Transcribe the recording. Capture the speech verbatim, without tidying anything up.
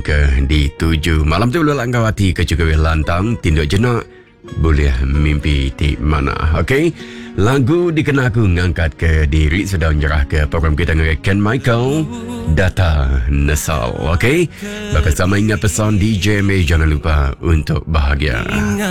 ke dituju. Malam tu Lula Langgawati ke juga lantang tinduk jenak boleh mimpi di mana. Okey, lagu dikenaku ngangkat ke diri sudah menyerah ke program kita dengan Ken Michael Data Nesal. Okey, bersama ingat pesan D J May, jangan lupa untuk bahagia.